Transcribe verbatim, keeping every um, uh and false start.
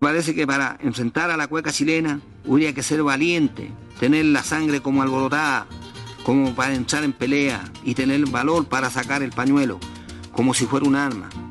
Parece que para enfrentar a la cueca chilena habría que ser valiente, tener la sangre como alborotada, como para entrar en pelea y tener valor para sacar el pañuelo, como si fuera un arma.